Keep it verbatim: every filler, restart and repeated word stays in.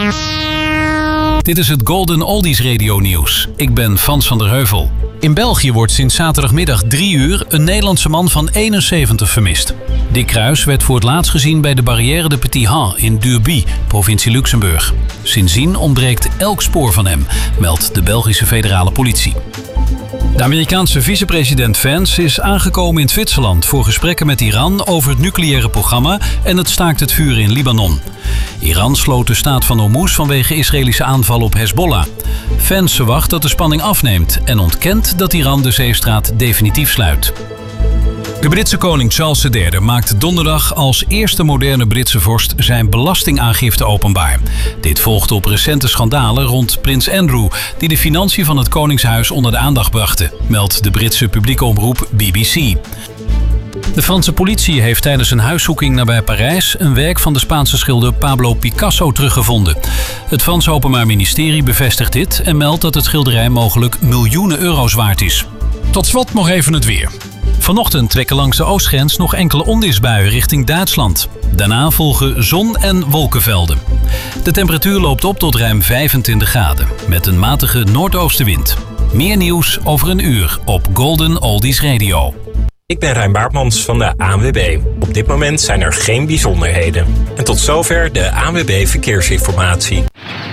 Dit is het Golden Oldies Radio Nieuws. Ik ben Frans van der Heuvel. In België wordt sinds zaterdagmiddag drie uur een Nederlandse man van eenenzeventig vermist. Dick Kruis werd voor het laatst gezien bij de barrière de Petit Han in Durby, provincie Luxemburg. Sindsdien ontbreekt elk spoor van hem, meldt de Belgische federale politie. De Amerikaanse vicepresident Vance is aangekomen in Zwitserland voor gesprekken met Iran over het nucleaire programma en het staakt het vuren in Libanon. Iran sloot de staat van Hormuz vanwege Israëlische aanval op Hezbollah. Vance verwacht dat de spanning afneemt en ontkent dat Iran de zeestraat definitief sluit. De Britse koning Charles de derde maakt donderdag als eerste moderne Britse vorst zijn belastingaangifte openbaar. Dit volgt op recente schandalen rond prins Andrew, die de financiën van het koningshuis onder de aandacht brachten, meldt de Britse publieke omroep B B C. De Franse politie heeft tijdens een huiszoeking nabij Parijs een werk van de Spaanse schilder Pablo Picasso teruggevonden. Het Franse Openbaar Ministerie bevestigt dit en meldt dat het schilderij mogelijk miljoenen euro's waard is. Tot slot nog even het weer. Vanochtend trekken langs de oostgrens nog enkele onweersbuien richting Duitsland. Daarna volgen zon- en wolkenvelden. De temperatuur loopt op tot ruim vijfentwintig graden, met een matige noordoostenwind. Meer nieuws over een uur op Golden Oldies Radio. Ik ben Rijn Baartmans van de A N W B. Op dit moment zijn er geen bijzonderheden. En tot zover de A N W B Verkeersinformatie.